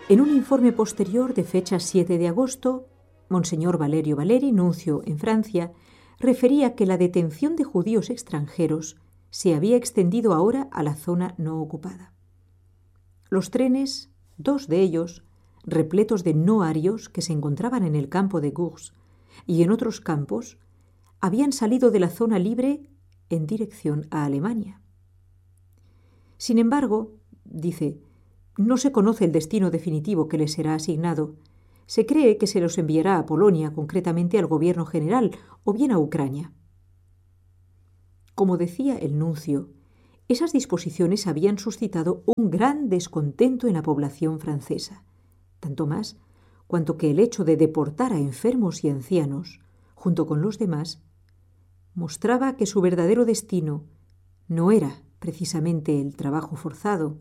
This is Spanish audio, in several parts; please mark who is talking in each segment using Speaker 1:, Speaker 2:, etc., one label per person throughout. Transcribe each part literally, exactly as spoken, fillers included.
Speaker 1: En un informe posterior de fecha siete de agosto, Monseñor Valerio Valeri, nuncio en Francia, refería que la detención de judíos extranjeros se había extendido ahora a la zona no ocupada. Los trenes, dos de ellos, repletos de no arios que se encontraban en el campo de Gurs y en otros campos, habían salido de la zona libre en dirección a Alemania. Sin embargo, dice, no se conoce el destino definitivo que les será asignado. Se cree que se los enviará a Polonia, concretamente al gobierno general, o bien a Ucrania. Como decía el nuncio, esas disposiciones habían suscitado un gran descontento en la población francesa, tanto más cuanto que el hecho de deportar a enfermos y ancianos, junto con los demás, mostraba que su verdadero destino no era precisamente el trabajo forzado.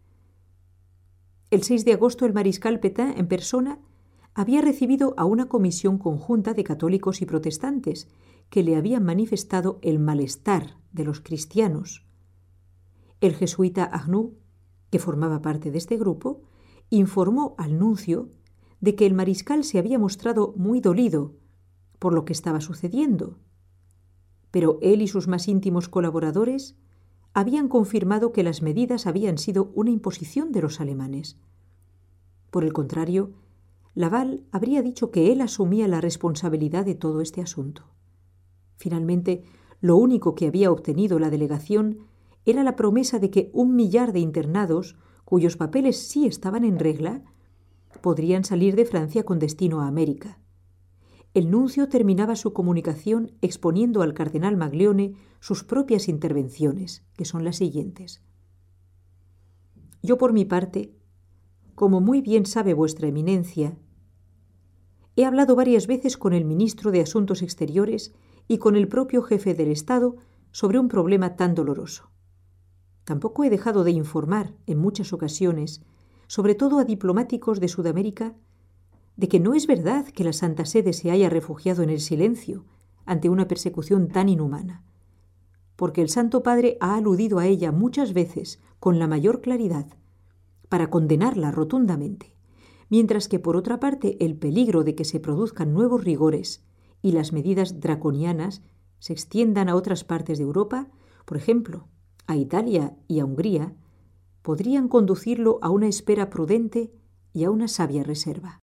Speaker 1: El seis de agosto el mariscal Pétain, en persona, había recibido a una comisión conjunta de católicos y protestantes que le habían manifestado el malestar de los cristianos. El jesuita Agnew, que formaba parte de este grupo, informó al nuncio de que el mariscal se había mostrado muy dolido por lo que estaba sucediendo, pero él y sus más íntimos colaboradores habían confirmado que las medidas habían sido una imposición de los alemanes. Por el contrario, Laval habría dicho que él asumía la responsabilidad de todo este asunto. Finalmente, lo único que había obtenido la delegación era la promesa de que un millar de internados, cuyos papeles sí estaban en regla, podrían salir de Francia con destino a América. El nuncio terminaba su comunicación exponiendo al cardenal Maglione sus propias intervenciones, que son las siguientes. Yo, por mi parte, como muy bien sabe vuestra eminencia, he hablado varias veces con el ministro de Asuntos Exteriores y con el propio jefe del Estado sobre un problema tan doloroso. Tampoco he dejado de informar en muchas ocasiones, sobre todo a diplomáticos de Sudamérica, de que no es verdad que la Santa Sede se haya refugiado en el silencio ante una persecución tan inhumana, porque el Santo Padre ha aludido a ella muchas veces con la mayor claridad para condenarla rotundamente, mientras que por otra parte el peligro de que se produzcan nuevos rigores y las medidas draconianas se extiendan a otras partes de Europa, por ejemplo, a Italia y a Hungría, podrían conducirlo a una espera prudente y a una sabia reserva.